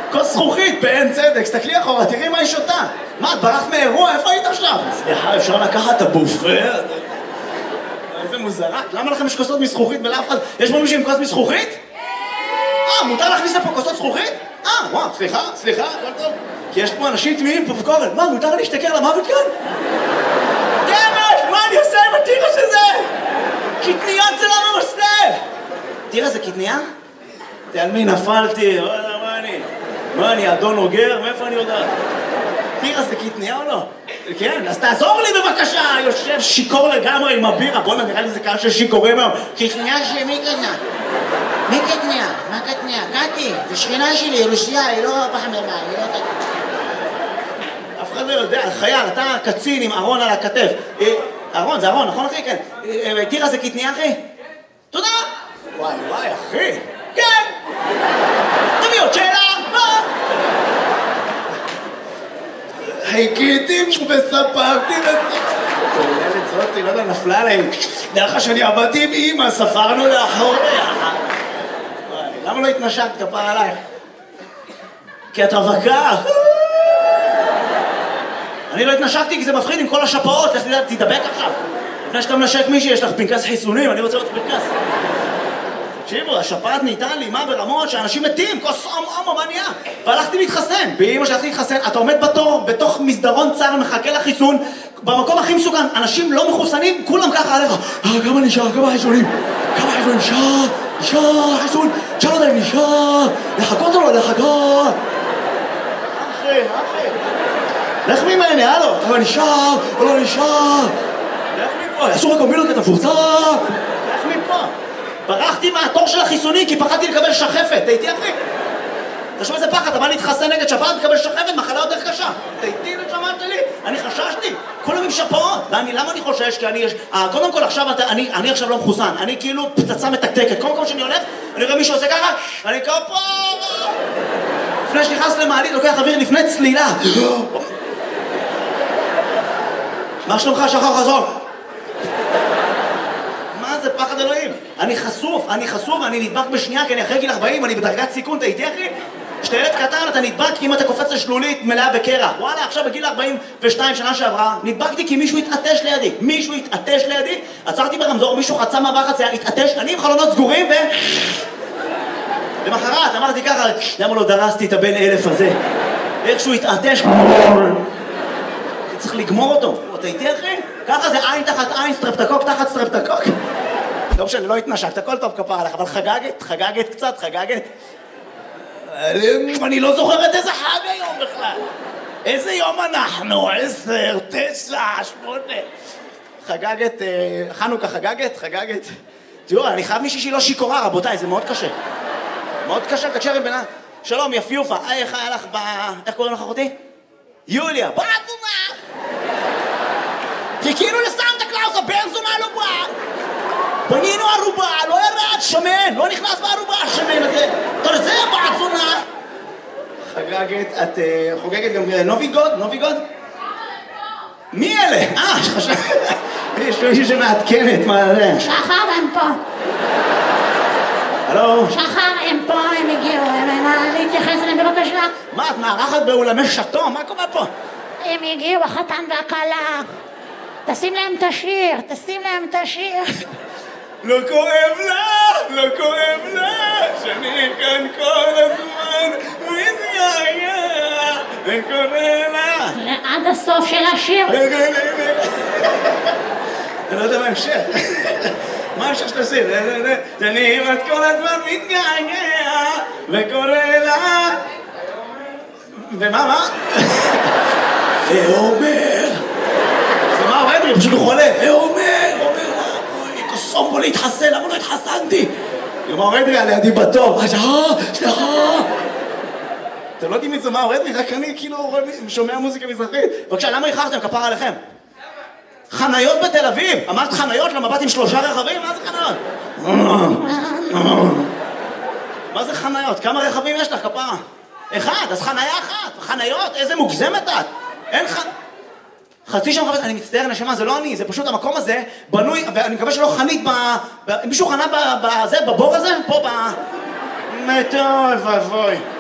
כוס זכוכית בעין צדק, תסתכלי אחורה, תראי מה היא שותה. מה, את ברחת מאירוע? איפה היית עכשיו? סליחה, אפשר לקחת את הבופה? איזה מוזרה. למה לכם יש כוסות מזכוכית ולאף אחד... יש פה מישהו עם כוס מזכוכית? מותר להכניס לפה כוסות זכוכית? וואו, סליחה, הכל טוב. כי יש פה אנשים תמימים פה בקורן. מה, מותר להשתכר למוות כאן? דמש, מה אני עושה עם הטירה שזה? קטניה זה לא ממסלב. טירה זה קטניה? על מי נפלתי? מה אני, אדון אוגר? מאיפה אני יודעת? טירה זה קטניה או לא? כן, אז תעזור לי בבקשה, יושב שיקור לגמרי עם הבירה. בוא'נה, נראה לי זה קהל של שיכורים היום. קטניה שמי קטניה? מי קטניה? מה קטניה? קטי, זה שכנה שלי, רוסיה, היא לא פחממה, היא לא קטניה. אף אחד לא יודע, חייל, אתה קצין עם ארון על הכתף. ארון, זה ארון, נכון אחי? כן. טירה זה קטניה אחי? תודה! וואי, אחי! כן! תביא עוד שאלה! מה? חיכיתי וספרתי צוללת זאתי, לא יודע, נפלה עליהם. דרך שאני עבדתי עם אמא, ספרנו לאחור ביחד. למה לא התנשקת כפר עלייך? כי את רווקה. אני לא התנשקתי כי זה מפחיד עם כל השפעות. לך תדבק עכשיו. לפני שאתה מנשק מישהי, יש לך פנקס חיסונים, אני רוצה לראות פנקס. תקשיבו, השפעת נהייתה לי, מה ברמות שאנשים מתים, כוס מה נהיה? והלכתי להתחסן, באמא שהלכתי להתחסן, אתה עומד בתור, בתוך מסדרון צר, מחכה לחיסון, במקום הכי מסוכן, אנשים לא מחוסנים, כולם ככה עליך, כמה נשאר, כמה חיסונים, נשאר, חיסון, תשאל אותם, נשאר, לחכות או לא לחכות? אחי, לך ממני, הלו, כמה נשאר או לא נשאר? לך מפה, אסור הקומבינות את המפורסם, לך מפה. ברחתי מהתור של החיסוני כי פחדתי לקבל שחפת, תהייתי אחי? תשמע איזה פחד, אתה בא להתחסן נגד שפעת לקבל שחפת, מחלה יותר קשה. תהייתי לשמעת שלי, אני חששתי, כולם עם שפעות. למה אני חושש? כי אני, קודם כל עכשיו, אני עכשיו לא מחוסן, אני כאילו פצצה מתקתקת. קודם כל שאני הולך, אני רואה מישהו עושה ככה, אני כפה. לפני שנכנס למעלית, לוקח אוויר לפני צלילה. מה שלומך שחר חזון? זה פחד אלוהים. אני חשוף, אני נדבק בשנייה, כי אני אחרי גיל 40, אני בדרגת סיכון, אתה איתי אחי? כשאתה ילד קטן, אתה נדבק אם אתה קופץ לשלולית מלאה בקרח. וואלה, עכשיו בגיל 42 שנה שעברה, נדבקתי כי מישהו התעטש לידי. עצרתי ברמזור, מישהו חצה מעבר חצייה, התעטש, אני עם חלונות סגורים למחרת, אמרתי ככה, למה לא דרסתי את הבן 1000 הזה? איכשהו התעטש, צריך לגמור אותו. אתה איתי אחי? ככה זה עין תחת עין, סטרפטקוק תחת סטרפטקוק. לא משנה, לא התנשקת, הכל טוב כפר עליך, אבל חגגת קצת. אני לא זוכרת איזה חג היום בכלל. איזה יום אנחנו? 10, 9, 8. חגגת, חנוכה חגגת. תראו, אני חייב מישהי שהיא לא שיכורה, רבותיי, זה מאוד קשה. מאוד קשה, תקשר עם בינה. שלום, יפיופה, איך היה לך איך קוראים לך אחותי? יוליה, בעצומה! חיכינו לסנטה קלאוס, הבן זונה לא בא! בנינו ערובה, לא ירד, שמן, לא נכנס בערובה, השמן הזה. תרזה, בעצונה! חגגת, את חוגגת גם נוביגוד? מי אלה? חשב... יש מישהו שמעדכנת, מה זה? שחר, הם פה. הלו? שחר, הם פה, הם הגיעו, להתייחס אליהם בבקשה. מה, את מארחת באולמי שטו? מה קורה פה? הם הגיעו, החתן והכלה. תשים להם את השיר. לא כואב לה, שאני כאן כל הזמן מתגעגע, וקורא לה. עד הסוף של השיר. אני לא יודע מה המשך. מה המשך של השיר? שאני בת כל הזמן מתגעגע, וקורא לה. ומה? ואומר. זה מה עובד לי? פשוט הוא חולה. ואומר לה, קוסום בו להתחסן, למה לא התחסנתי? יום העובד לי עליי בתור. סליחה. אתם לא יודעים מי זה מה עובד לי? רק אני כאילו שומע מוזיקה מזרחית. בבקשה, למה איחרתם? כפר עליכם. חניות בתל אביב. אמרת חניות למבט עם 3 רכבים? מה זה חניות? מה זה חניות? כמה רכבים יש לך, כפרה? 1, אז חניה 1. חניות, איזה מוגזמת את. אין חצי שם חפש, אני מצטער נשמה, זה לא אני, זה פשוט המקום הזה בנוי, ואני מקווה שלא חנית מישהו חנה בבור הזה? פה טוב, אבוי.